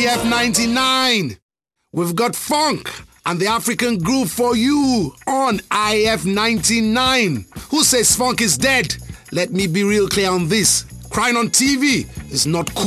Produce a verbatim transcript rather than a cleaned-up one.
F ninety-nine. We've got funk and the African groove for you on I F ninety-nine. Who says funk is dead? Let me be real clear on this. Crying on T V is not cool.